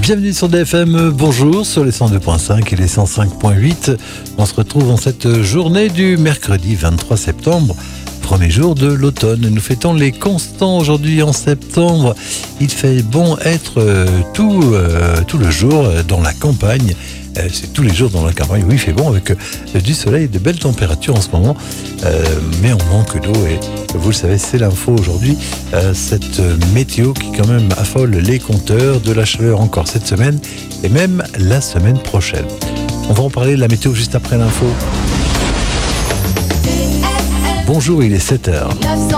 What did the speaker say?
Bienvenue sur DFM, bonjour sur les 102.5 et les 105.8. On se retrouve en cette journée du mercredi 23 septembre, premier jour de l'automne. Nous fêtons les constants aujourd'hui en septembre. Il fait bon être tout le jour dans la campagne. C'est tous les jours dans la campagne. Oui, il fait bon avec du soleil et de belles températures en ce moment. Mais on manque d'eau et vous le savez, c'est l'info aujourd'hui. Cette météo qui quand même affole les compteurs, de la chaleur encore cette semaine et même la semaine prochaine. On va en parler de la météo juste après l'info. Bonjour, il est 7h.